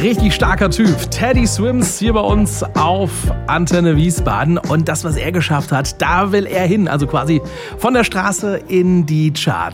Richtig starker Typ. Teddy Swims hier bei uns auf Antenne Wiesbaden. Und das, was er geschafft hat, da will er hin. Also quasi von der Straße in die Charts.